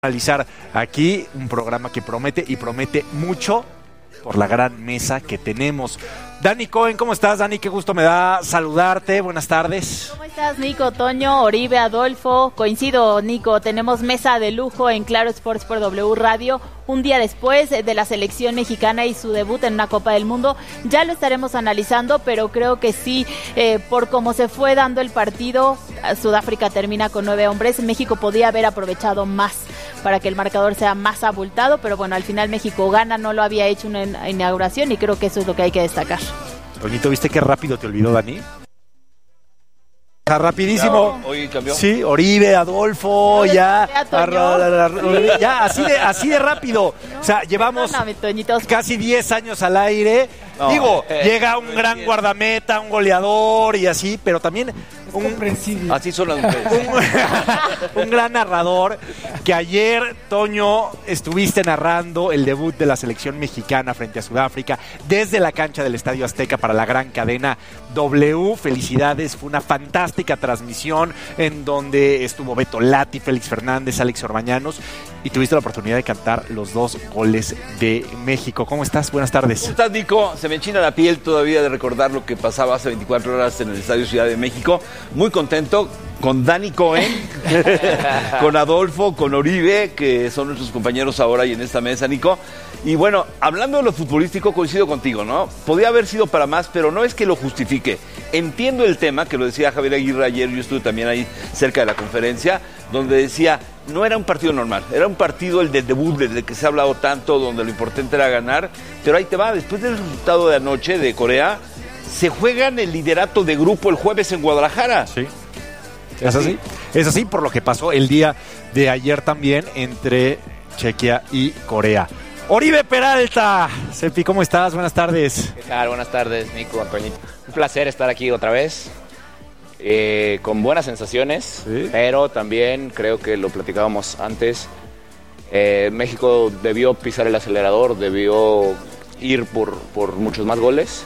Analizar aquí un programa que promete y promete mucho por la gran mesa que tenemos. Dani Cohen, ¿cómo estás, Dani? Qué gusto me da saludarte. Buenas tardes. ¿Cómo estás, Nico, Toño, Oribe, Adolfo? Coincido, Nico, tenemos mesa de lujo en Claro Sports por W Radio. Un día después de la selección mexicana y su debut en una Copa del Mundo. Ya lo estaremos analizando, pero creo que sí, por cómo se fue dando el partido, Sudáfrica termina con 9 hombres. México podía haber aprovechado más para que el marcador sea más abultado, pero bueno, al final México gana, no lo había hecho una inauguración y creo que eso es lo que hay que destacar. Toñito, ¿viste qué rápido te olvidó, Dani? Rapidísimo. No, hoy cambió. Sí, Oribe, Adolfo, ya. Ya, así de rápido. O sea, llevamos casi 10 años al aire. No, digo, llega un gran guardameta, un goleador y así, pero también así son las mujeres. Un gran narrador que ayer, Toño, estuviste narrando el debut de la selección mexicana frente a Sudáfrica desde la cancha del Estadio Azteca para la gran cadena W. Felicidades, fue una fantástica transmisión en donde estuvo Beto Lati, Félix Fernández, Alex Orbañanos y tuviste la oportunidad de cantar los 2 goles de México. ¿Cómo estás? Buenas tardes. ¿Cómo estás, Nico? Se me enchina la piel todavía de recordar lo que pasaba hace 24 horas en el Estadio Ciudad de México. Muy contento con Dani Cohen, con Adolfo, con Oribe, que son nuestros compañeros ahora y en esta mesa, Nico. Y bueno, hablando de lo futbolístico, coincido contigo, ¿no? Podía haber sido para más, pero no es que lo justifique. Entiendo el tema, que lo decía Javier Aguirre ayer, yo estuve también ahí cerca de la conferencia, donde decía, no era un partido normal, era un partido el de debut, del que se ha hablado tanto, donde lo importante era ganar, pero ahí te va, después del resultado de anoche de Corea, se juegan el liderato de grupo el jueves en Guadalajara. Sí. ¿Es así? Es así por lo que pasó el día de ayer también entre Chequia y Corea. Oribe Peralta, Cepi, ¿cómo estás? Buenas tardes. ¿Qué tal? Buenas tardes, Nico, Antoñito. Un placer estar aquí otra vez, con buenas sensaciones, ¿sí? Pero también creo que lo platicábamos antes, México debió pisar el acelerador, debió ir por muchos más goles.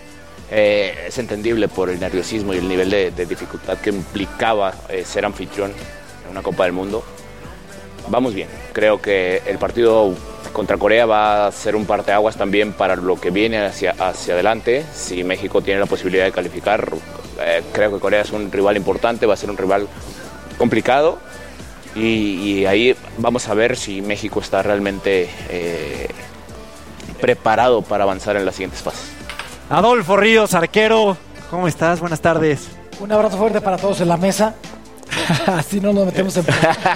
Es entendible por el nerviosismo y el nivel de dificultad que implicaba ser anfitrión en una Copa del Mundo. Vamos bien, creo que el partido contra Corea va a ser un parteaguas también para lo que viene hacia adelante. Si México tiene la posibilidad de calificar, creo que Corea es un rival importante, va a ser un rival complicado y ahí vamos a ver si México está realmente preparado para avanzar en las siguientes fases. Adolfo Ríos, arquero, ¿cómo estás? Buenas tardes. Un abrazo fuerte para todos en la mesa. Así no nos metemos en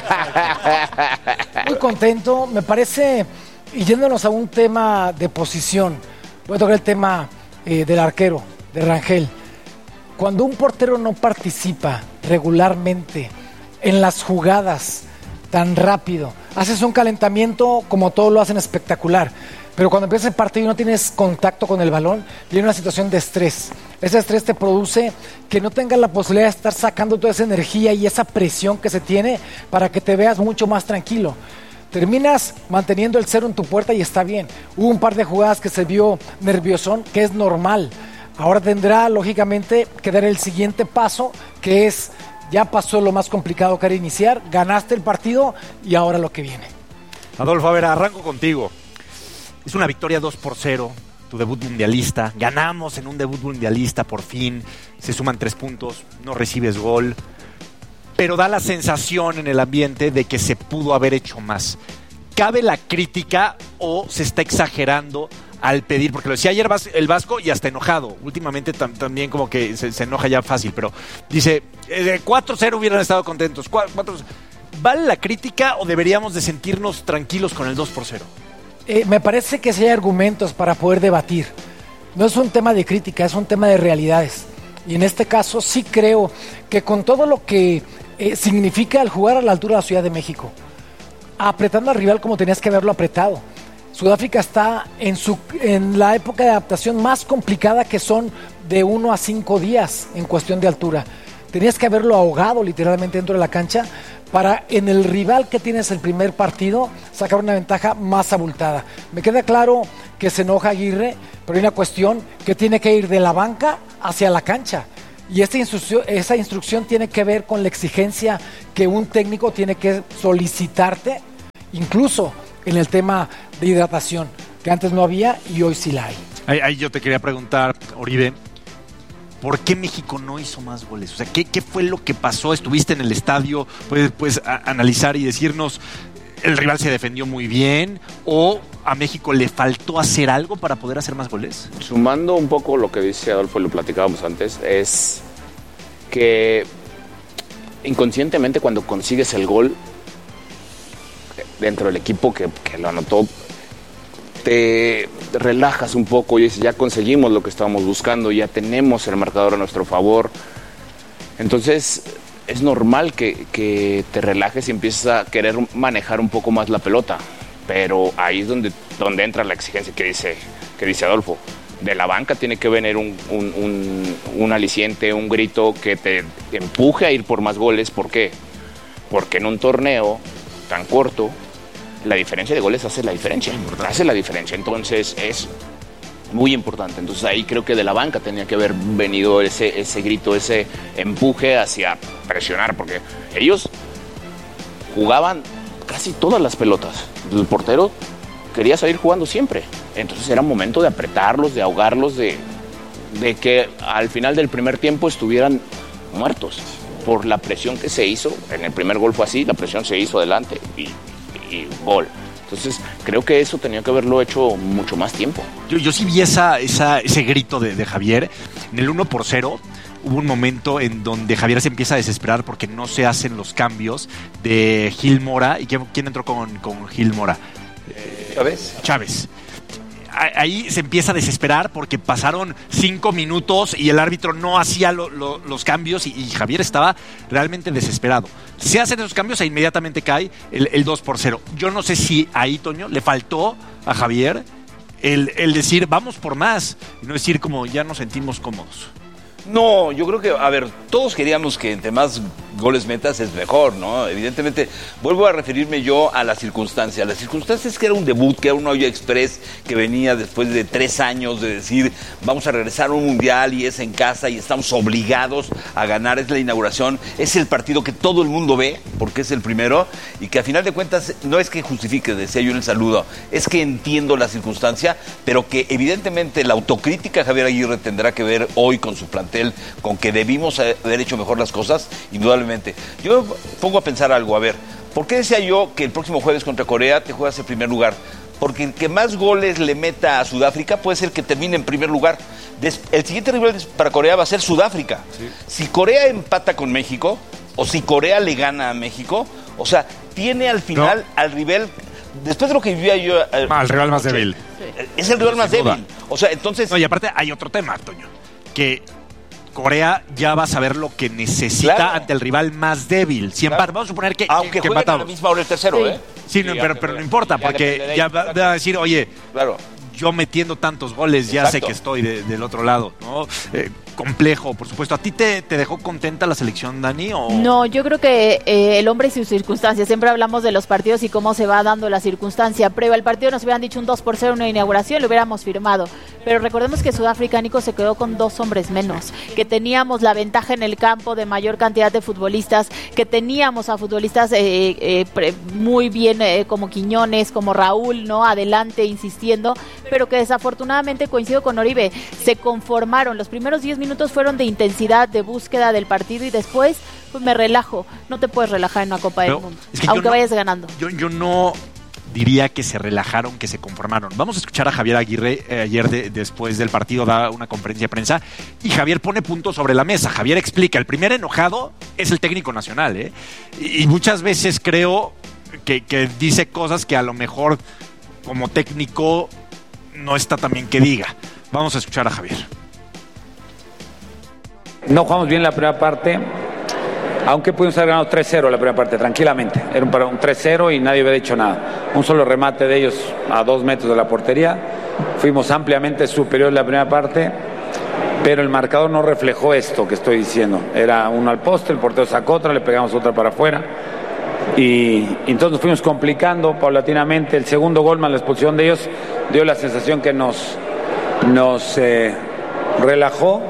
Muy contento, me parece, y yéndonos a un tema de posición, voy a tocar el tema del arquero, de Rangel. Cuando un portero no participa regularmente en las jugadas tan rápido, haces un calentamiento como todos lo hacen espectacular, pero cuando empieza el partido y no tienes contacto con el balón, viene una situación de estrés. Ese estrés te produce que no tengas la posibilidad de estar sacando toda esa energía y esa presión que se tiene para que te veas mucho más tranquilo. Terminas manteniendo el cero en tu puerta y está bien. Hubo un par de jugadas que se vio nerviosón, que es normal. Ahora tendrá, lógicamente, que dar el siguiente paso, que es, ya pasó lo más complicado que era iniciar, ganaste el partido y ahora lo que viene. Adolfo, a ver, arranco contigo. Es una victoria 2-0, tu debut mundialista. Ganamos en un debut mundialista por fin. Se suman 3 puntos, no recibes gol. Pero da la sensación en el ambiente de que se pudo haber hecho más. ¿Cabe la crítica o se está exagerando al pedir? Porque lo decía ayer el Vasco y hasta enojado. Últimamente también como que se enoja ya fácil, pero dice, 4-0 hubieran estado contentos. 4-0. ¿Vale la crítica o deberíamos de sentirnos tranquilos con el 2-0? Me parece que sí hay argumentos para poder debatir. No es un tema de crítica, es un tema de realidades. Y en este caso sí creo que con todo lo que significa el jugar a la altura de la Ciudad de México, apretando al rival como tenías que haberlo apretado. Sudáfrica está en la época de adaptación más complicada, que son de 1 a 5 días en cuestión de altura. Tenías que haberlo ahogado literalmente dentro de la cancha para en el rival que tienes el primer partido sacar una ventaja más abultada. Me queda claro que se enoja Aguirre, pero hay una cuestión que tiene que ir de la banca hacia la cancha. Y esa instrucción tiene que ver con la exigencia que un técnico tiene que solicitarte incluso en el tema de hidratación, que antes no había y hoy sí la hay. Ahí yo te quería preguntar, Oribe, ¿por qué México no hizo más goles? O sea, ¿qué fue lo que pasó? ¿Estuviste en el estadio? ¿Puedes analizar y decirnos, el rival se defendió muy bien o a México le faltó hacer algo para poder hacer más goles? Sumando un poco lo que dice Adolfo y lo platicábamos antes, es que inconscientemente cuando consigues el gol dentro del equipo que lo anotó, te relajas un poco y dices, ya conseguimos lo que estábamos buscando, ya tenemos el marcador a nuestro favor. Entonces es normal que te relajes y empieces a querer manejar un poco más la pelota, pero ahí es donde entra la exigencia que dice Adolfo. De la banca tiene que venir un aliciente, un grito que te empuje a ir por más goles. ¿Por qué? Porque en un torneo tan corto la diferencia de goles hace la diferencia. Entonces es muy importante. Entonces ahí creo que de la banca tenía que haber venido ese grito, ese empuje hacia presionar, porque ellos jugaban casi todas las pelotas. El portero quería salir jugando siempre. Entonces era momento de apretarlos, de ahogarlos, de que al final del primer tiempo estuvieran muertos por la presión que se hizo. En el primer gol fue así, la presión se hizo adelante y gol. Entonces creo que eso tenía que haberlo hecho mucho más tiempo. Yo sí vi ese grito de Javier. En el 1-0 hubo un momento en donde Javier se empieza a desesperar porque no se hacen los cambios de Gil Mora. ¿Y quién entró con Gil Mora? Chávez. Ahí se empieza a desesperar porque pasaron 5 minutos y el árbitro no hacía los cambios y Javier estaba realmente desesperado. Se hacen esos cambios e inmediatamente cae el 2-0. Yo no sé si ahí, Toño, le faltó a Javier el decir vamos por más y no decir como ya nos sentimos cómodos. No, yo creo que, a ver, todos queríamos que entre más goles metas es mejor, ¿no? Evidentemente, vuelvo a referirme yo a la circunstancia. La circunstancia es que era un debut, que era un olla express que venía después de 3 años de decir, vamos a regresar a un mundial y es en casa y estamos obligados a ganar, es la inauguración, es el partido que todo el mundo ve, porque es el primero, y que a final de cuentas no es que justifique, decía yo en el saludo, es que entiendo la circunstancia, pero que evidentemente la autocrítica de Javier Aguirre tendrá que ver hoy con su plantel, con que debimos haber hecho mejor las cosas, indudablemente. Yo me pongo a pensar algo, a ver, ¿por qué decía yo que el próximo jueves contra Corea te juegas en primer lugar? Porque el que más goles le meta a Sudáfrica puede ser que termine en primer lugar. El siguiente rival para Corea va a ser Sudáfrica. Sí. Si Corea empata con México, o si Corea le gana a México, o sea, tiene al final al rival... Después de lo que vivía yo... al rival más débil. Es el rival más débil. O sea, entonces... No, y aparte hay otro tema, Toño, que... Corea ya va a saber lo que necesita ante el rival más débil. Vamos a suponer que aunque jueguen a la misma hora el tercero, sí. Sí, no, pero no importa, porque ya va a decir, oye, yo metiendo tantos goles ya sé que estoy del otro lado, ¿no? Complejo, por supuesto. ¿A ti te dejó contenta la selección, Dani? ¿O? No, yo creo que el hombre y sus circunstancias. Siempre hablamos de los partidos y cómo se va dando la circunstancia. Previo al partido nos hubieran dicho un 2-0 una inauguración, lo hubiéramos firmado. Pero recordemos que Sudáfrica, Nico, se quedó con 2 hombres menos, que teníamos la ventaja en el campo de mayor cantidad de futbolistas, que teníamos a futbolistas muy bien como Quiñones, como Raúl, ¿no? Adelante, insistiendo, pero que desafortunadamente, coincido con Oribe, se conformaron. Los primeros 10 minutos fueron de intensidad, de búsqueda del partido y después pues me relajo. No te puedes relajar en una Copa del Mundo, es que aunque vayas ganando. Yo no diría que se relajaron, que se conformaron. Vamos a escuchar a Javier Aguirre ayer después del partido, da una conferencia de prensa y Javier pone puntos sobre la mesa. Javier explica, el primer enojado es el técnico nacional, ¿eh? Y muchas veces creo que dice cosas que a lo mejor como técnico no está tan bien que diga. Vamos a escuchar a Javier. No jugamos bien la primera parte, aunque pudimos haber ganado 3-0 la primera parte, tranquilamente. Era un 3-0 y nadie había dicho nada. Un solo remate de ellos a 2 metros de la portería. Fuimos ampliamente superiores la primera parte, pero el marcador no reflejó esto que estoy diciendo. Era uno al poste, el portero sacó otra, le pegamos otra para afuera. Y entonces nos fuimos complicando paulatinamente. El segundo gol más la expulsión de ellos dio la sensación que nos relajó.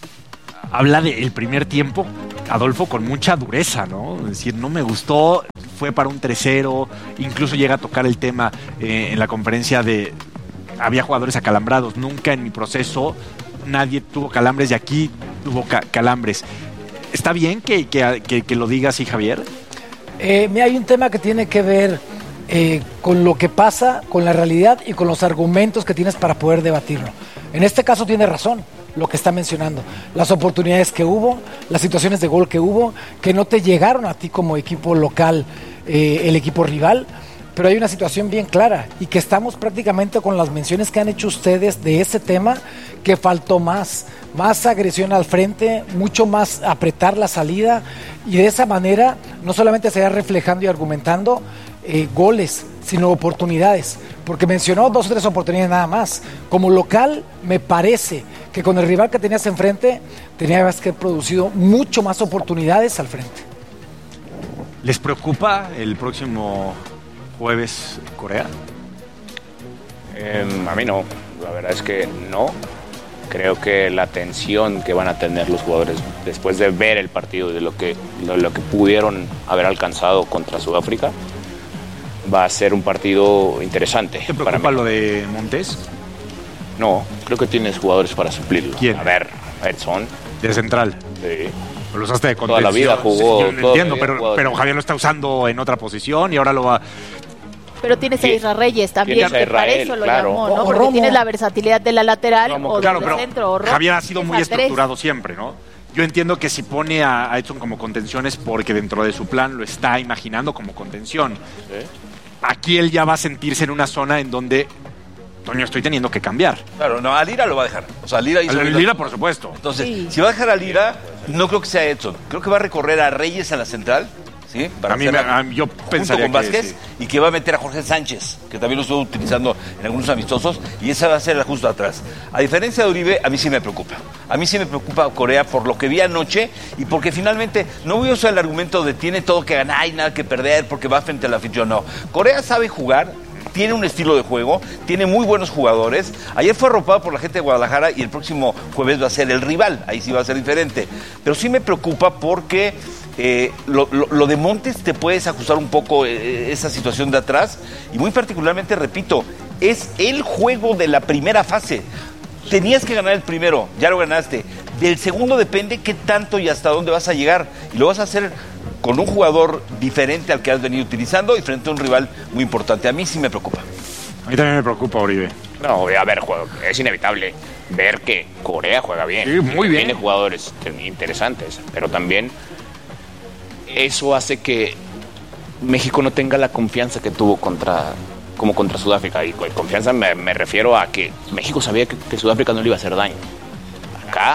Habla del primer tiempo, Adolfo, con mucha dureza, ¿no? Es decir, no me gustó, fue para un 3-0, incluso llega a tocar el tema en la conferencia de había jugadores acalambrados. Nunca en mi proceso nadie tuvo calambres y aquí tuvo calambres. ¿Está bien que lo diga así, Javier? Hay un tema que tiene que ver con lo que pasa, con la realidad y con los argumentos que tienes para poder debatirlo. En este caso tiene razón lo que está mencionando, las oportunidades que hubo, las situaciones de gol que hubo, que no te llegaron a ti como equipo local, el equipo rival, pero hay una situación bien clara y que estamos prácticamente con las menciones que han hecho ustedes de ese tema, que faltó más agresión al frente, mucho más apretar la salida, y de esa manera no solamente se va reflejando y argumentando goles, sino oportunidades, porque mencionó 2 o 3 oportunidades nada más. Como local, me parece que con el rival que tenías enfrente, tenías que haber producido mucho más oportunidades al frente. ¿Les preocupa el próximo jueves Corea? A mí no, la verdad es que no. Creo que la tensión que van a tener los jugadores después de ver el partido, de lo que pudieron haber alcanzado contra Sudáfrica, va a ser un partido interesante. ¿Te preocupa lo de Montes? No, creo que tienes jugadores para suplirlo. ¿Quién? A ver, Edson. De central. Sí. Lo usaste de contención. Toda la vida jugó. Sí, yo lo entiendo, pero Javier lo está usando en otra posición y ahora lo va... Pero tienes a Israel Reyes también, que para eso lo llamó, ¿no? Porque Romo. tienes la versatilidad de la lateral o claro, del pero centro. O Javier ha sido muy a 3. estructurado siempre, ¿no? Yo entiendo que si pone a Edson como contención es porque dentro de su plan lo está imaginando como contención. ¿Sí? Aquí él ya va a sentirse en una zona en donde, Toño, estoy teniendo que cambiar. Claro, no, a Lira lo va a dejar. O sea, Lira hizo... Lira, por supuesto. Entonces, Sí. si va a dejar a Lira, no creo que sea Edson. Creo que va a recorrer a Reyes a la central, ¿sí? Para Yo pensaría junto con que Vázquez, sí. y que va a meter a Jorge Sánchez, que también lo estuvo utilizando en algunos amistosos, y esa va a ser la justo atrás. A diferencia de Uribe, a mí sí me preocupa. A mí sí me preocupa Corea por lo que vi anoche y porque finalmente no voy a usar el argumento de tiene todo que ganar y nada que perder porque va frente a la afición. No. Corea sabe jugar, tiene un estilo de juego, tiene muy buenos jugadores. Ayer fue arropado por la gente de Guadalajara y el próximo jueves va a ser el rival, ahí sí va a ser diferente. Pero sí me preocupa porque lo de Montes te puedes ajustar un poco esa situación de atrás y muy particularmente, repito, es el juego de la primera fase. Tenías que ganar el primero, ya lo ganaste. Del segundo depende qué tanto y hasta dónde vas a llegar. Y lo vas a hacer con un jugador diferente al que has venido utilizando y frente a un rival muy importante. A mí sí me preocupa. A mí también me preocupa Uribe. No, a ver, es inevitable ver que Corea juega bien. Sí, muy bien. Tiene jugadores interesantes, pero también eso hace que México no tenga la confianza que tuvo contra Sudáfrica. Y con confianza me refiero a que México sabía que Sudáfrica no le iba a hacer daño. Acá,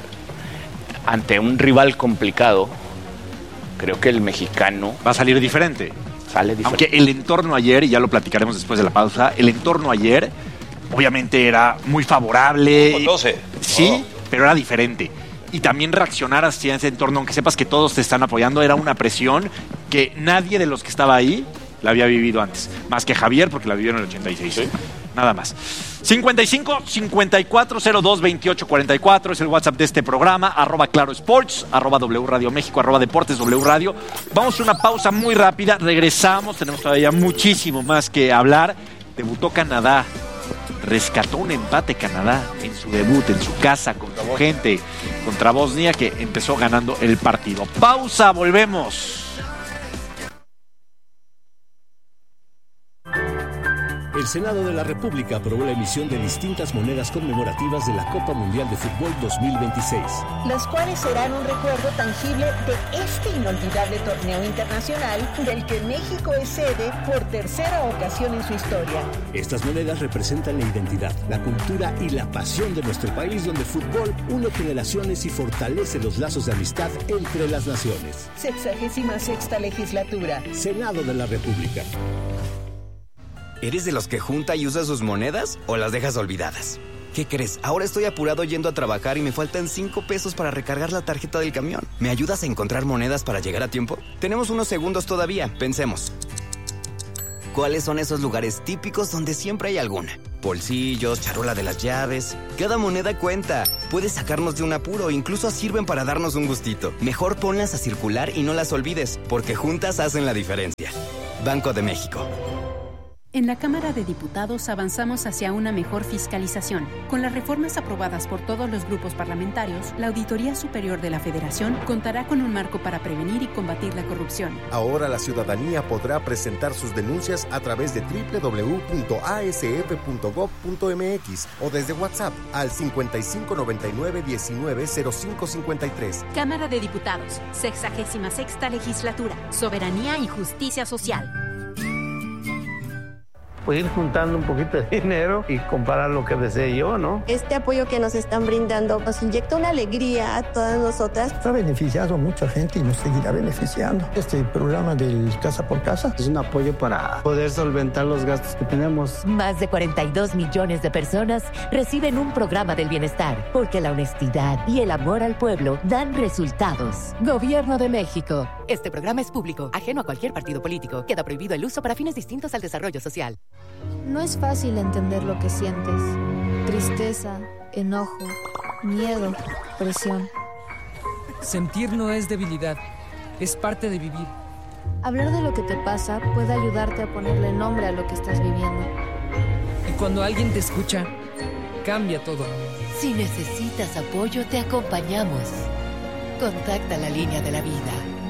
ante un rival complicado, creo que el mexicano Va a salir diferente. sale diferente. Aunque el entorno ayer, y ya lo platicaremos después de la pausa, el entorno ayer obviamente era muy favorable. Con 12. Sí, pero era diferente. Y también reaccionar hacia ese entorno, aunque sepas que todos te están apoyando, era una presión que nadie de los que estaba ahí la había vivido antes. Más que Javier, porque la vivió en el 86. Sí. Nada más. 55-5402-2844 es el WhatsApp de este programa, @ClaroSports, @W Radio México, @Deportes W Radio. Vamos a una pausa muy rápida, regresamos, tenemos todavía muchísimo más que hablar. Debutó Canadá, rescató un empate Canadá en su debut, en su casa, con su gente, contra Bosnia, que empezó ganando el partido. Pausa, volvemos. El Senado de la República aprobó la emisión de distintas monedas conmemorativas de la Copa Mundial de Fútbol 2026. Las cuales serán un recuerdo tangible de este inolvidable torneo internacional del que México es sede por tercera ocasión en su historia. Estas monedas representan la identidad, la cultura y la pasión de nuestro país, donde el fútbol une generaciones y fortalece los lazos de amistad entre las naciones. 66ª legislatura. Senado de la República. ¿Eres de los que junta y usa sus monedas o las dejas olvidadas? ¿Qué crees? Ahora estoy apurado yendo a trabajar y me faltan 5 pesos para recargar la tarjeta del camión. ¿Me ayudas a encontrar monedas para llegar a tiempo? Tenemos unos segundos todavía, pensemos. ¿Cuáles son esos lugares típicos donde siempre hay alguna? Bolsillos, charola de las llaves. Cada moneda cuenta. Puede sacarnos de un apuro, incluso sirven para darnos un gustito. Mejor ponlas a circular y no las olvides, porque juntas hacen la diferencia. Banco de México. En la Cámara de Diputados avanzamos hacia una mejor fiscalización. Con las reformas aprobadas por todos los grupos parlamentarios, la Auditoría Superior de la Federación contará con un marco para prevenir y combatir la corrupción. Ahora la ciudadanía podrá presentar sus denuncias a través de www.asf.gov.mx o desde WhatsApp al 5599-190553. Cámara de Diputados, 66ª Legislatura, Soberanía y Justicia Social. Pues ir juntando un poquito de dinero y comparar lo que desee yo, ¿no? Este apoyo que nos están brindando nos inyecta una alegría a todas nosotras. Está beneficiado a mucha gente y nos seguirá beneficiando. Este programa del Casa por Casa es un apoyo para poder solventar los gastos que tenemos. Más de 42 millones de personas reciben un programa del bienestar, porque la honestidad y el amor al pueblo dan resultados. Gobierno de México. Este programa es público, ajeno a cualquier partido político. Queda prohibido el uso para fines distintos al desarrollo social. No es fácil entender lo que sientes. Tristeza, enojo, miedo, presión. Sentir no es debilidad, es parte de vivir. Hablar de lo que te pasa puede ayudarte a ponerle nombre a lo que estás viviendo. Y cuando alguien te escucha, cambia todo. Si necesitas apoyo, te acompañamos. Contacta la línea de la vida.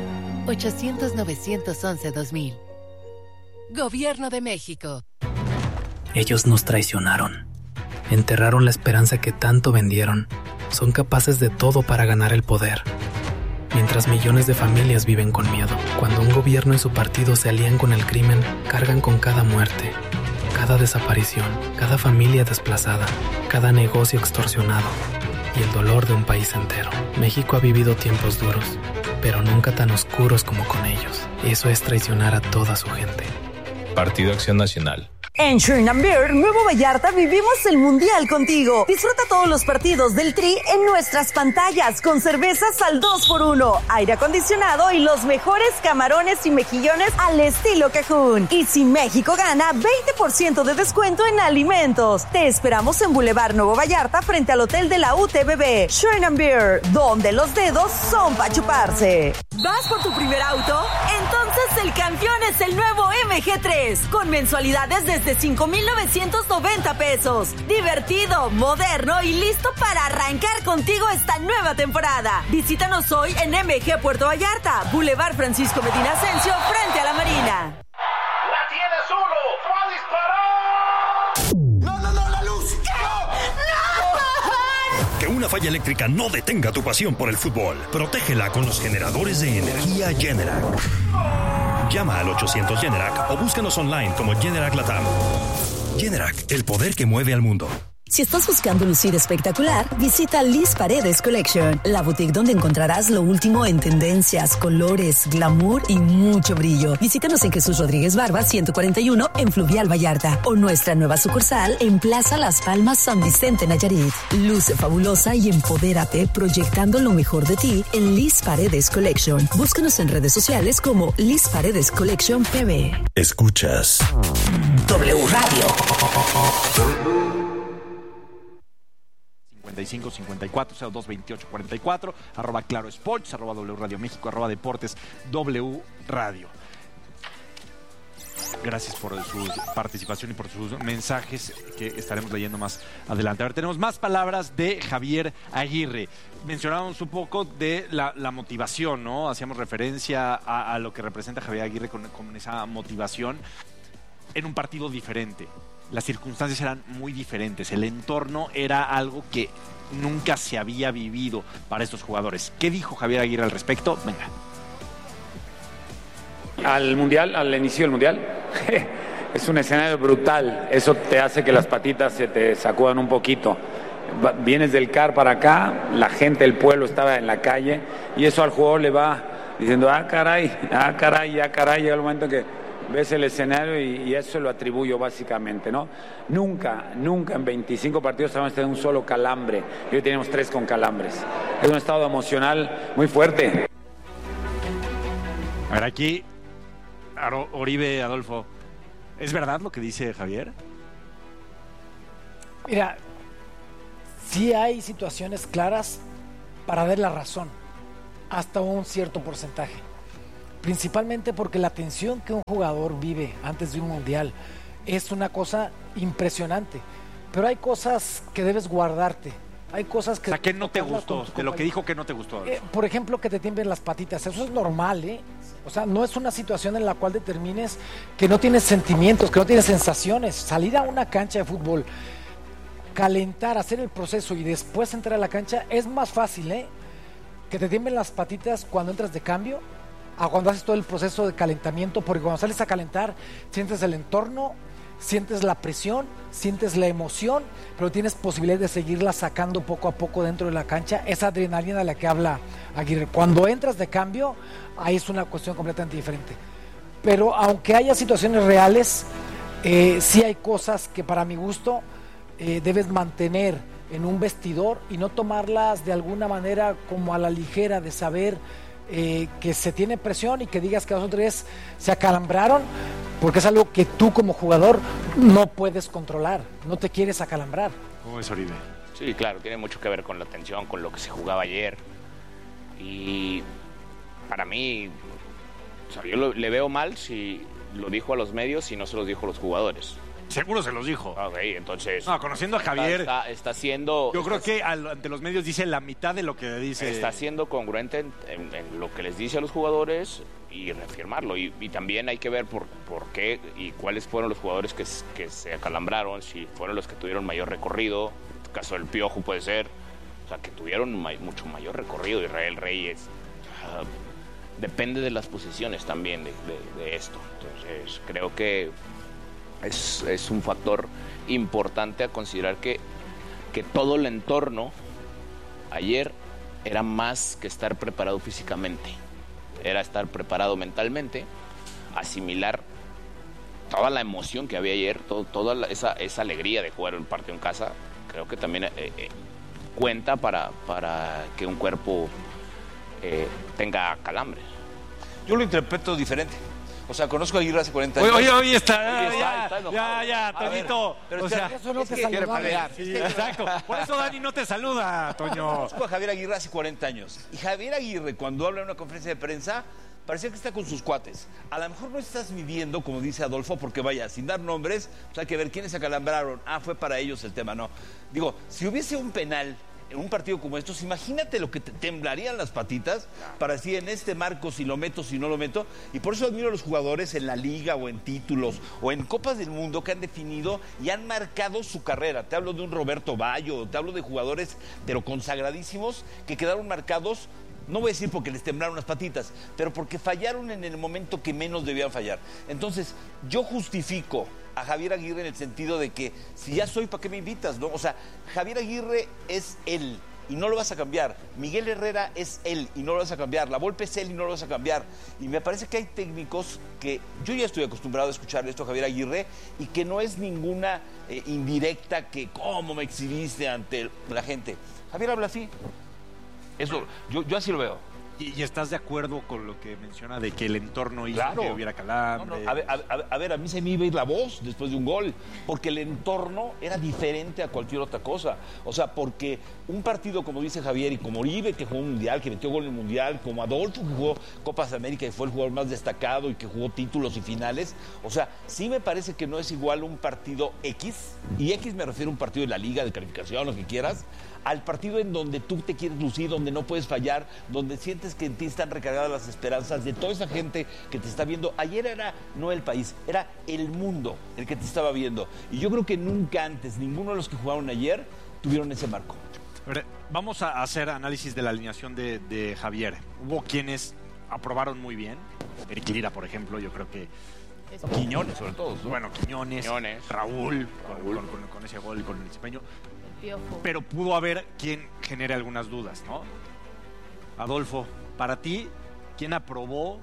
800-911-2000. Gobierno de México. Ellos nos traicionaron. Enterraron la esperanza que tanto vendieron. Son capaces de todo para ganar el poder. Mientras millones de familias viven con miedo. Cuando un gobierno y su partido se alían con el crimen, cargan con cada muerte, cada desaparición, cada familia desplazada, cada negocio extorsionado y el dolor de un país entero. México ha vivido tiempos duros, pero nunca tan oscuros como con ellos. Eso es traicionar a toda su gente. Partido Acción Nacional. En Sherman Beer, Nuevo Vallarta, vivimos el Mundial contigo. Disfruta todos los partidos del Tri en nuestras pantallas con cervezas al 2x1, aire acondicionado y los mejores camarones y mejillones al estilo Cajún. Y si México gana, 20% de descuento en alimentos. Te esperamos en Boulevard Nuevo Vallarta frente al Hotel de la UTBB. Sherman Beer, donde los dedos son para chuparse. ¿Vas por tu primer auto? Entonces el campeón es el nuevo MG3, con mensualidades desde 5,990 pesos. Divertido, moderno y listo para arrancar contigo esta nueva temporada. Visítanos hoy en MG Puerto Vallarta, Boulevard Francisco Medina Asensio, frente a la Marina. ¡La tiene solo! ¡Va a disparar! ¡No, la luz! ¡No! Que una falla eléctrica no detenga tu pasión por el fútbol. Protégela con los generadores de energía Generac. Llama al 800 Generac o búscanos online como Generac Latam. Generac, el poder que mueve al mundo. Si estás buscando lucir espectacular, visita Liz Paredes Collection, la boutique donde encontrarás lo último en tendencias, colores, glamour y mucho brillo. Visítanos en Jesús Rodríguez Barba 141 en Fluvial Vallarta o nuestra nueva sucursal en Plaza Las Palmas San Vicente Nayarit. Luce fabulosa y empodérate proyectando lo mejor de ti en Liz Paredes Collection. Búscanos en redes sociales como Liz Paredes Collection PB. Escuchas W Radio. 55 54 02 28 44 @Claro Sports, @W Radio México, @Deportes W Radio. Gracias por su participación y por sus mensajes que estaremos leyendo más adelante. A ver, tenemos más palabras de Javier Aguirre. Mencionábamos un poco de la motivación, ¿no? Hacíamos referencia a lo que representa Javier Aguirre con esa motivación en un partido diferente. Las circunstancias eran muy diferentes. El entorno era algo que nunca se había vivido para estos jugadores. ¿Qué dijo Javier Aguirre al respecto? Venga. Al Mundial, al inicio del Mundial, es un escenario brutal. Eso te hace que las patitas se te sacudan un poquito. Vienes del CAR para acá, la gente, el pueblo estaba en la calle y eso al jugador le va diciendo, caray, llega el momento que ves el escenario y eso lo atribuyo básicamente, ¿no? Nunca en 25 partidos habíamos tenido un solo calambre y hoy tenemos 3 con calambres. Es un estado emocional muy fuerte. A ver, aquí, Oribe, Adolfo, ¿es verdad lo que dice Javier? Mira, sí hay situaciones claras para dar la razón, hasta un cierto porcentaje. principalmente porque la tensión que un jugador vive antes de un mundial es una cosa impresionante, pero hay cosas que debes guardarte. Hay cosas que... O sea, ¿qué no te gustó? De lo que dijo, ¿qué no te gustó? Por ejemplo, que te tiemblen las patitas. Eso es normal, ¿eh? O sea, no es una situación en la cual determines que no tienes sentimientos, que no tienes sensaciones. Salir a una cancha de fútbol, calentar, hacer el proceso y después entrar a la cancha es más fácil, ¿eh? Que te tiemblen las patitas cuando entras de cambio a cuando haces todo el proceso de calentamiento, porque cuando sales a calentar sientes el entorno, sientes la presión, sientes la emoción, pero tienes posibilidad de seguirla sacando poco a poco dentro de la cancha, esa adrenalina de la que habla Aguirre. Cuando entras de cambio, ahí es una cuestión completamente diferente. Pero aunque haya situaciones reales, sí hay cosas que para mi gusto debes mantener en un vestidor y no tomarlas de alguna manera como a la ligera, de saber que se tiene presión y que digas que los otros se acalambraron, porque es algo que tú como jugador no puedes controlar, no te quieres acalambrar. ¿Cómo es, Oribe? Sí, claro, tiene mucho que ver con la tensión, con lo que se jugaba ayer. Y para mí, o sea, yo le veo mal si lo dijo a los medios y no se los dijo a los jugadores. Seguro se los dijo. Ok, entonces... No, conociendo a Javier... Está siendo... Yo creo que ante los medios dice la mitad de lo que dice... Está siendo congruente en lo que les dice a los jugadores y reafirmarlo. Y también hay que ver por qué y cuáles fueron los jugadores que se acalambraron, si fueron los que tuvieron mayor recorrido. En el caso del Piojo puede ser. O sea, que tuvieron mucho mayor recorrido. Israel Reyes. Depende de las posiciones también de esto. Entonces, creo que es un factor importante a considerar que todo el entorno ayer era más que estar preparado físicamente, era estar preparado mentalmente, asimilar toda la emoción que había ayer, toda esa alegría de jugar un partido en casa. Creo que también cuenta para que un cuerpo tenga calambres. Yo lo interpreto diferente. O sea, conozco a Aguirre hace 40 años. Oye, ya, Toñito. Pero o sea, eso no te quiere saluda. pelear. Sí, exacto. Por eso Dani no te saluda, Toño. Conozco a Javier Aguirre hace 40 años. Y Javier Aguirre, cuando habla en una conferencia de prensa, parecía que está con sus cuates. A lo mejor no estás midiendo, como dice Adolfo, porque vaya, sin dar nombres, pues hay que ver quiénes se acalambraron. Fue para ellos el tema, no. Digo, si hubiese un penal en un partido como estos, imagínate lo que te temblarían las patitas para decir en este marco si lo meto, si no lo meto. Y por eso admiro a los jugadores en la liga o en títulos o en Copas del Mundo que han definido y han marcado su carrera. Te hablo de un Roberto Baggio, te hablo de jugadores pero consagradísimos que quedaron marcados. No voy a decir porque les temblaron las patitas, pero porque fallaron en el momento que menos debían fallar. Entonces, yo justifico a Javier Aguirre en el sentido de que si ya soy, ¿para qué me invitas? ¿No? O sea, Javier Aguirre es él y no lo vas a cambiar. Miguel Herrera es él y no lo vas a cambiar. La Volpe es él y no lo vas a cambiar. Y me parece que hay técnicos que yo ya estoy acostumbrado a escuchar esto a Javier Aguirre y que no es ninguna indirecta que cómo me exhibiste ante la gente. Javier habla así. Eso, yo así lo veo. ¿Y estás de acuerdo con lo que menciona de que el entorno hizo que hubiera calambre? No. A ver, a mí se me iba a ir la voz después de un gol, porque el entorno era diferente a cualquier otra cosa. O sea, porque un partido, como dice Javier, y como Oribe, que jugó un mundial, que metió gol en el mundial, como Adolfo, que jugó Copas de América y fue el jugador más destacado y que jugó títulos y finales. O sea, sí me parece que no es igual un partido X, y X me refiero a un partido de la liga, de calificación, lo que quieras, al partido en donde tú te quieres lucir, donde no puedes fallar, donde sientes que en ti están recargadas las esperanzas de toda esa gente que te está viendo. Ayer era no el país, era el mundo el que te estaba viendo. Y yo creo que nunca antes, ninguno de los que jugaron ayer tuvieron ese marco. Vamos a hacer análisis de la alineación de Javier. Hubo quienes aprobaron muy bien. Eric Lira, por ejemplo, yo creo que... Quiñones, sobre todo. ¿No? Bueno, Quiñones. Raúl. Con ese gol y con el desempeño. Pero pudo haber quien genere algunas dudas, ¿no? Adolfo, para ti, ¿quién aprobó?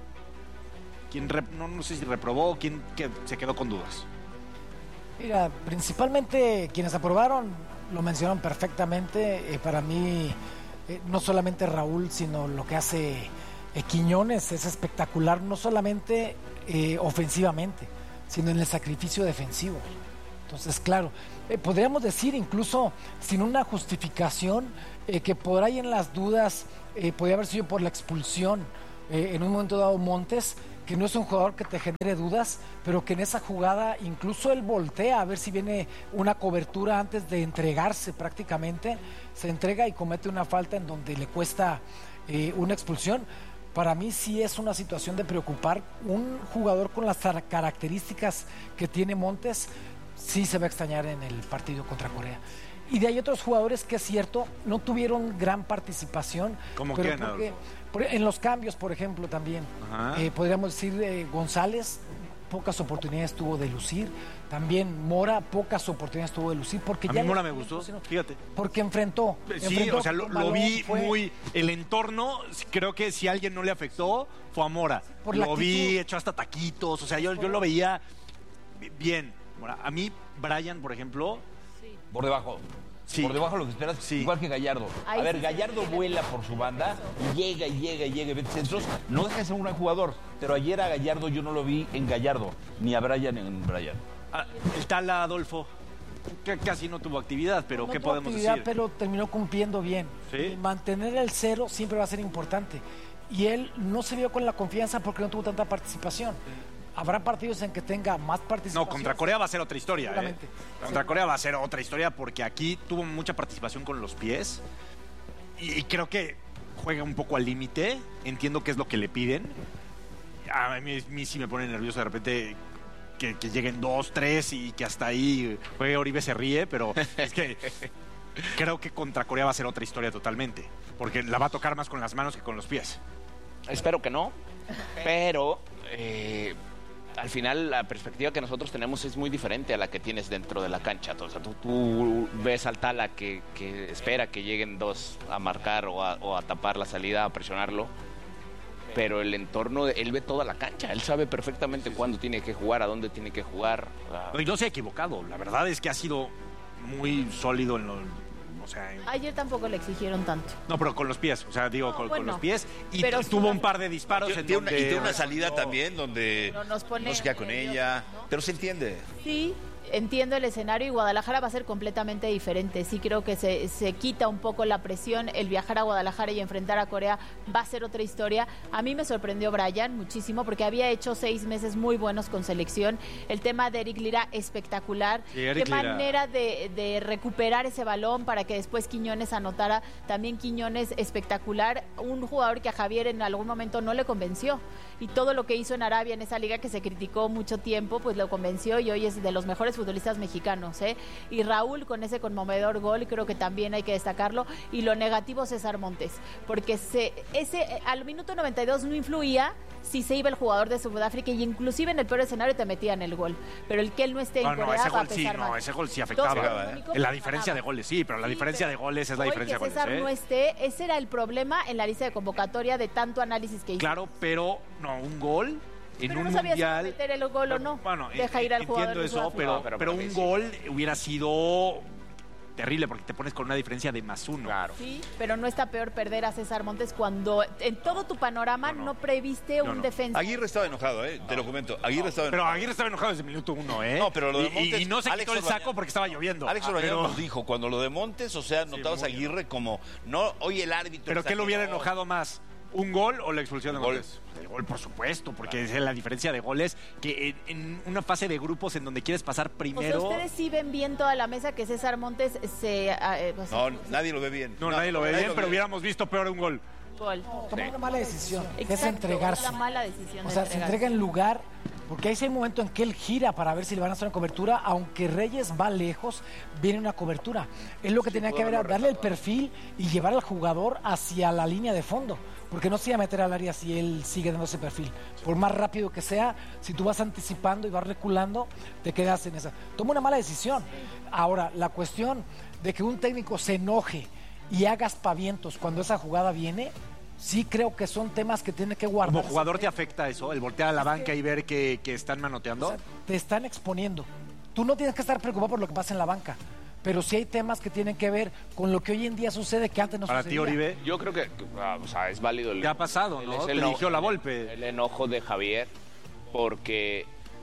¿Quién no sé si reprobó o quién se quedó con dudas? Mira, principalmente quienes aprobaron lo mencionaron perfectamente. Para mí, no solamente Raúl, sino lo que hace Quiñones es espectacular, no solamente ofensivamente, sino en el sacrificio defensivo. Entonces, claro, podríamos decir incluso sin una justificación que por ahí en las dudas podría haber sido por la expulsión en un momento dado Montes, que no es un jugador que te genere dudas, pero que en esa jugada incluso él voltea a ver si viene una cobertura antes de entregarse prácticamente, se entrega y comete una falta en donde le cuesta una expulsión. Para mí sí es una situación de preocupar. Un jugador con las características que tiene Montes sí se va a extrañar en el partido contra Corea. Y de ahí otros jugadores que es cierto, no tuvieron gran participación. ¿Cómo pero quién? En los cambios, por ejemplo, también. Podríamos decir González, pocas oportunidades tuvo de lucir. También Mora, pocas oportunidades tuvo de lucir. Porque a mí Mora me gustó, fíjate. Porque enfrentó. Sí, o sea, lo vi muy... El entorno, creo que si a alguien no le afectó, fue a Mora. Lo vi hecho hasta taquitos, o sea, yo lo veía bien. Mora. A mí, Brian, por ejemplo... Por debajo. Sí. Por debajo lo que esperas, igual que Gallardo. Ahí a ver, Gallardo vuela por su banda y llega, ve centros. No deja de ser un gran jugador, pero ayer a Gallardo yo no lo vi en Gallardo, ni a Brian en Brian. El tal Adolfo, que casi no tuvo actividad, pero no ¿qué tuvo podemos actividad, decir? Pero terminó cumpliendo bien. ¿Sí? Mantener el 0 siempre va a ser importante. Y él no se vio con la confianza porque no tuvo tanta participación. Habrá partidos en que tenga más participación. No, contra Corea va a ser otra historia. Contra Corea va a ser otra historia porque aquí tuvo mucha participación con los pies y creo que juega un poco al límite. Entiendo qué es lo que le piden. A mí sí me pone nervioso de repente que lleguen 2, 3 y que hasta ahí juegue Oribe se ríe, pero es que creo que contra Corea va a ser otra historia totalmente porque la va a tocar más con las manos que con los pies. Espero que no, pero... al final la perspectiva que nosotros tenemos es muy diferente a la que tienes dentro de la cancha. O sea, tú ves al Tala que espera que lleguen 2 a marcar o a tapar la salida, a presionarlo, pero el entorno, él ve toda la cancha, él sabe perfectamente cuándo tiene que jugar, a dónde tiene que jugar. Y no se ha equivocado, la verdad es que ha sido muy sólido en lo... O sea, ayer tampoco le exigieron tanto. No, pero con los pies, o sea, digo, con los pies. Y tuvo un par de disparos. Y tiene una salida también donde no se queda con ella, pero se entiende. Sí, entiendo el escenario y Guadalajara va a ser completamente diferente. Sí creo que se quita un poco la presión. El viajar a Guadalajara y enfrentar a Corea va a ser otra historia. A mí me sorprendió Brian muchísimo porque había hecho 6 meses muy buenos con selección. El tema de Eric Lira, espectacular. Sí, Qué manera de recuperar ese balón para que después Quiñones anotara. También Quiñones, espectacular. Un jugador que a Javier en algún momento no le convenció. Y todo lo que hizo en Arabia, en esa liga que se criticó mucho tiempo, pues lo convenció y hoy es de los mejores futbolistas mexicanos, ¿eh? Y Raúl con ese conmovedor gol, creo que también hay que destacarlo. Y lo negativo, César Montes, porque al minuto 92 no influía si se iba el jugador de Sudáfrica y inclusive en el peor escenario te metían el gol. Pero el que él no esté en Corea va a pesar más. Ese gol sí afectaba. La diferencia de goles, sí, pero la diferencia de goles es la diferencia de goles. César no esté, ese era el problema en la lista de convocatoria de tanto análisis que hizo. Claro, pero no, un gol en pero un no sabía mundial. Si meter el gol o no. Bueno, deja ir al jugador. Entiendo eso, pero un gol hubiera sido terrible porque te pones con una diferencia de +1. Claro. Sí, pero no está peor perder a César Montes cuando en todo tu panorama no previste un defensa. Aguirre estaba enojado, te lo comento. Aguirre estaba enojado. Pero Aguirre estaba enojado desde el minuto 1, No, pero lo de Montes... Y no se quitó el saco porque estaba lloviendo. Alex Orbañano nos dijo, cuando lo de Montes, o sea, notabas a Aguirre como, no, oye, el árbitro... ¿Pero qué lo hubiera enojado más? ¿Un gol o la expulsión de Montes? El gol, por supuesto, porque es la diferencia de goles que en una fase de grupos en donde quieres pasar primero... O sea, ustedes sí ven bien toda la mesa que César Montes no, nadie lo ve bien. No, nadie lo ve bien, pero hubiéramos visto peor un gol. Tomó una mala decisión, exacto, es entregarse. Una mala decisión. O sea, se entrega en lugar, porque hay ese momento en que él gira para ver si le van a hacer una cobertura, aunque Reyes va lejos, viene una cobertura. Es lo que tenía que ver, darle el perfil y llevar al jugador hacia la línea de fondo, porque no se iba a meter al área si él sigue dando ese perfil. Por más rápido que sea, si tú vas anticipando y vas reculando, te quedas en esa. Toma una mala decisión. Ahora, la cuestión de que un técnico se enoje y haga aspavientos cuando esa jugada viene, sí creo que son temas que tiene que guardar. ¿Como jugador te afecta eso? ¿El voltear a la banca y ver que están manoteando? O sea, te están exponiendo. Tú no tienes que estar preocupado por lo que pasa en la banca, pero sí hay temas que tienen que ver con lo que hoy en día sucede que antes no sucedía. Para ti, Oribe. Yo creo que es válido. ¿Qué ha pasado? ¿No? Te dirigió la Volpe. El enojo de Javier, porque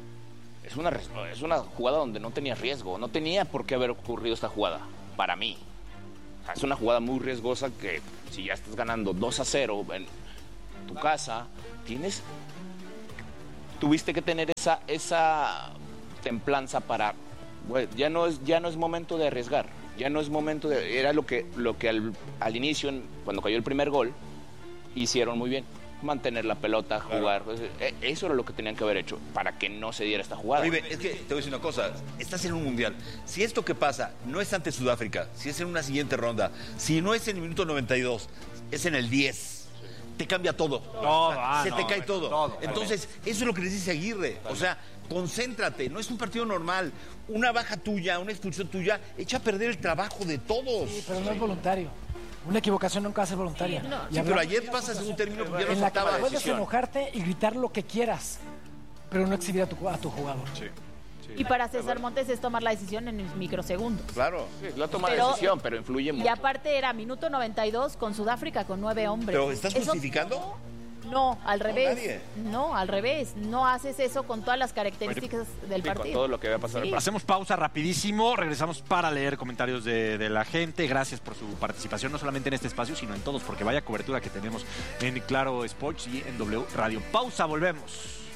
es una jugada donde no tenía riesgo. No tenía por qué haber ocurrido esta jugada, para mí. Es una jugada muy riesgosa que si ya estás ganando 2-0, tu casa, tuviste que tener esa templanza para, güey, ya no es momento de arriesgar, ya no es momento de, era lo que al inicio, cuando cayó el primer gol, hicieron muy bien. Mantener la pelota, jugar. Eso era lo que tenían que haber hecho para que no se diera esta jugada. Oye, es que te voy a decir una cosa. Estás en un mundial. Si esto que pasa no es ante Sudáfrica, si es en una siguiente ronda, si no es en el minuto 92, es en el 10, te cambia todo. Se te cae todo. Entonces, eso es lo que les dice Aguirre. O sea, concéntrate. No es un partido normal. Una baja tuya, una expulsión tuya, echa a perder el trabajo de todos. Sí, pero no es voluntario. Una equivocación nunca va a ser voluntaria. Sí, pero ayer pasas en un término porque ya no faltaba decisión. Puedes enojarte y gritar lo que quieras, pero no exhibir a tu jugador. Sí. Y para César Montes es tomar la decisión en microsegundos. Claro. Sí, la toma de decisión, pero influye mucho. Y aparte era minuto 92 con Sudáfrica con 9 hombres. ¿Pero estás justificando? No, al revés. Nadie. No, al revés. No haces eso con todas las características del partido. Con todo lo que va a pasar. Sí. Hacemos pausa rapidísimo, regresamos para leer comentarios de la gente. Gracias por su participación, no solamente en este espacio, sino en todos, porque vaya cobertura que tenemos en Claro Sports y en W Radio. Pausa, volvemos.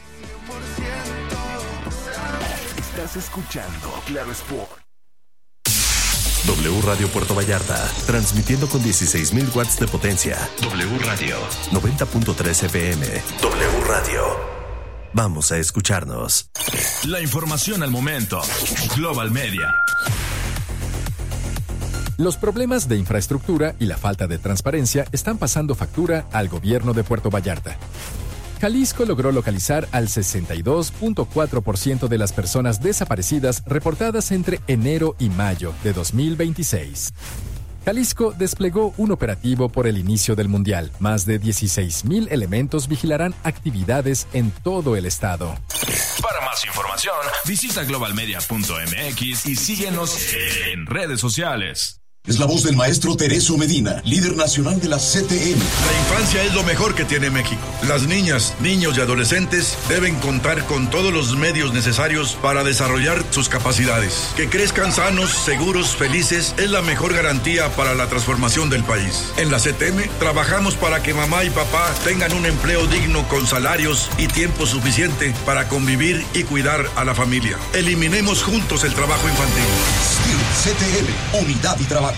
Estás escuchando Claro Sport. W Radio Puerto Vallarta, transmitiendo con 16,000 watts de potencia. W Radio 90.3 FM. W Radio. Vamos a escucharnos. La información al momento. Global Media. Los problemas de infraestructura y la falta de transparencia están pasando factura al gobierno de Puerto Vallarta. Jalisco logró localizar al 62.4% de las personas desaparecidas reportadas entre enero y mayo de 2026. Jalisco desplegó un operativo por el inicio del Mundial. Más de 16,000 elementos vigilarán actividades en todo el estado. Para más información, visita globalmedia.mx y síguenos en redes sociales. Es la voz del maestro Tereso Medina, líder nacional de la CTM. La infancia es lo mejor que tiene México. Las niñas, niños y adolescentes deben contar con todos los medios necesarios para desarrollar sus capacidades. Que crezcan sanos, seguros, felices es la mejor garantía para la transformación del país. En la CTM trabajamos para que mamá y papá tengan un empleo digno con salarios y tiempo suficiente para convivir y cuidar a la familia. Eliminemos juntos el trabajo infantil. CTM, unidad y trabajo.